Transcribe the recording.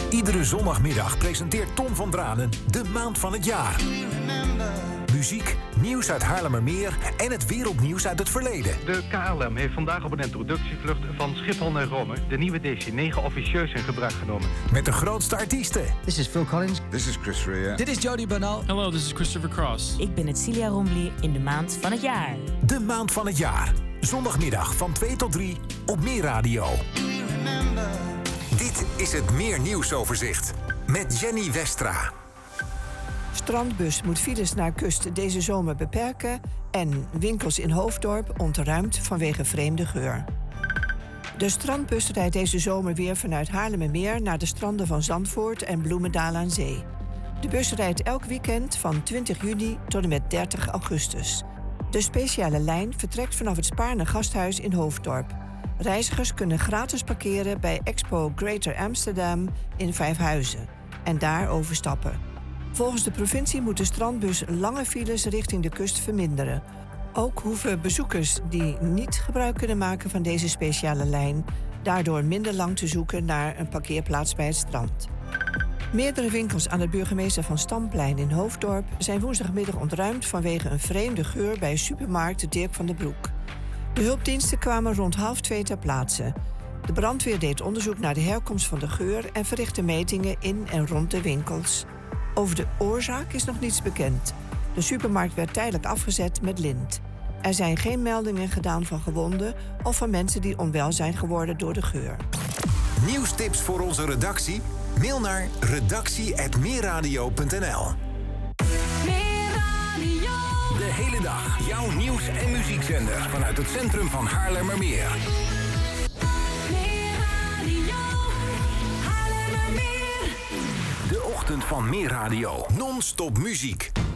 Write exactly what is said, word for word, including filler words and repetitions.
Iedere zondagmiddag presenteert Ton van Dranen de maand van het jaar. Muziek, nieuws uit Haarlemmermeer en het wereldnieuws uit het verleden. De K L M heeft vandaag op een introductievlucht van Schiphol naar Rome de nieuwe D C negen officieus in gebruik genomen. Met de grootste artiesten. This is Phil Collins. This is Chris Rea. Dit is Jody Bernal. Hello, this is Christopher Cross. Ik ben het Celia Rombly in de maand van het jaar. De maand van het jaar. Zondagmiddag van twee tot drie op Meer Radio. Dit is het Meer Nieuwsoverzicht met Jenny Westra. Strandbus moet files naar kust deze zomer beperken en winkels in Hoofddorp ontruimd vanwege vreemde geur. De strandbus rijdt deze zomer weer vanuit Haarlemmermeer naar de stranden van Zandvoort en Bloemendaal aan Zee. De bus rijdt elk weekend van twintig juni tot en met dertig augustus. De speciale lijn vertrekt vanaf het Spaarne Gasthuis in Hoofddorp. Reizigers kunnen gratis parkeren bij Expo Greater Amsterdam in Vijfhuizen en daar overstappen. Volgens de provincie moet de strandbus lange files richting de kust verminderen. Ook hoeven bezoekers die niet gebruik kunnen maken van deze speciale lijn daardoor minder lang te zoeken naar een parkeerplaats bij het strand. Meerdere winkels aan het Burgemeester van Stamplein in Hoofddorp zijn woensdagmiddag ontruimd vanwege een vreemde geur bij supermarkt Dirk van den Broek. De hulpdiensten kwamen rond half twee ter plaatse. De brandweer deed onderzoek naar de herkomst van de geur en verrichtte metingen in en rond de winkels. Over de oorzaak is nog niets bekend. De supermarkt werd tijdelijk afgezet met lint. Er zijn geen meldingen gedaan van gewonden of van mensen die onwel zijn geworden door de geur. Nieuwstips voor onze redactie? Mail naar redactie apenstaartje meerradio punt n l. De hele dag jouw nieuws- en muziekzender vanuit het centrum van Haarlemmermeer. De ochtend van Meer Radio. Non-stop muziek.